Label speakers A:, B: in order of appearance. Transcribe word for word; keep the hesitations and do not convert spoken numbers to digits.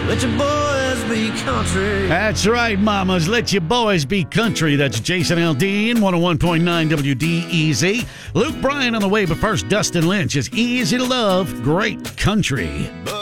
A: let your boys be country.
B: That's right, mamas. Let your boys be country. That's Jason Aldean, one oh one point nine W D E Z. Luke Bryan on the way, but first, Dustin Lynch is Easy to Love, Great Country.
A: But